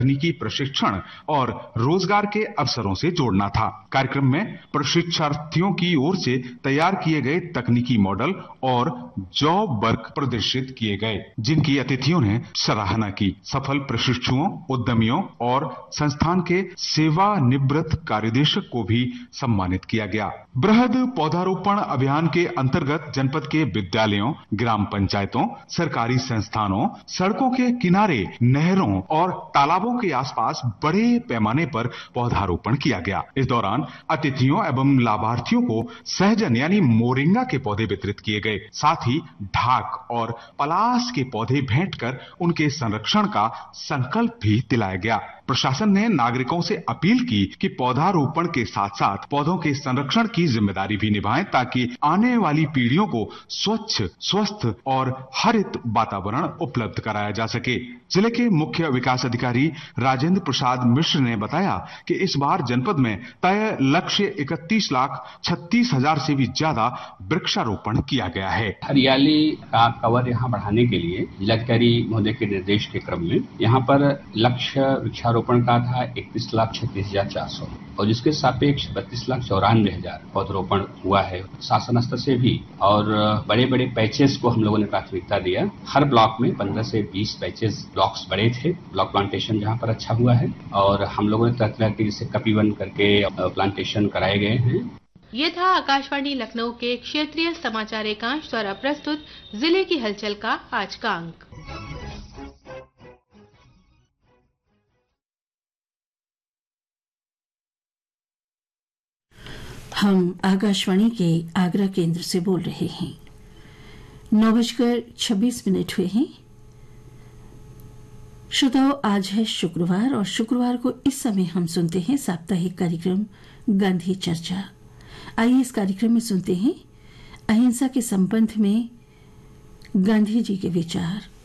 तकनीकी प्रशिक्षण और रोजगार के अवसरों से जोड़ना था। कार्यक्रम में प्रशिक्षार्थियों की ओर से तैयार किए गए तकनीकी मॉडल और जॉब वर्क प्रदर्शित किए गए, जिनकी अतिथियों ने सराहना की। सफल प्रशिक्षुओं, उद्यमियों और संस्थान के सेवानिवृत्त कार्यदेशक को भी सम्मानित किया गया। बृहद पौधारोपण अभियान के अंतर्गत जनपद के विद्यालयों, ग्राम पंचायतों, सरकारी संस्थानों, सड़कों के किनारे, नहरों और तालाबों के आसपास बड़े पैमाने पर पौधारोपण किया गया। इस दौरान अतिथियों एवं लाभार्थियों को सहजन यानी मोरिंगा के पौधे वितरित किए गए। साथ ही ढाक और पलास के पौधे भेंट कर उनके संरक्षण का संकल्प भी दिलाया गया। प्रशासन ने नागरिकों से अपील की कि पौधारोपण के साथ साथ पौधों के संरक्षण की जिम्मेदारी भी निभाएं, ताकि आने वाली पीढ़ियों को स्वच्छ, स्वस्थ और हरित वातावरण उपलब्ध कराया जा सके। जिले के मुख्य विकास अधिकारी राजेंद्र प्रसाद मिश्र ने बताया कि इस बार जनपद में तय लक्ष्य 31,36,000 से भी ज्यादा वृक्षारोपण किया गया है। हरियाली का कवर यहाँ बढ़ाने के लिए जिलाधिकारी महोदय के निर्देश के क्रम में यहाँ पर लक्ष्य वृक्षारोपण का था 31,36,400 और जिसके सापेक्ष 32,94,000 पौधरोपण हुआ है। शासन स्तर से भी और बड़े बड़े पैचेस को हम लोगों ने प्राथमिकता दिया। हर ब्लॉक में 15 से 20 पैचेस, ब्लॉक्स बड़े थे, ब्लॉक प्लांटेशन जहाँ पर अच्छा हुआ है और हम लोगों ने तरह के जैसे कपिवन करके प्लांटेशन कराए गए हैं। ये था आकाशवाणी लखनऊ के क्षेत्रीय समाचार एकांश द्वारा प्रस्तुत जिले की हलचल का आज का अंक। हम आकाशवाणी के आगरा केंद्र से बोल रहे हैं। 9:26 हुए हैं। श्रोताओं, आज है शुक्रवार और शुक्रवार को इस समय हम सुनते हैं साप्ताहिक कार्यक्रम गांधी चर्चा। आइए इस कार्यक्रम में सुनते हैं अहिंसा के संबंध में गांधी जी के विचार।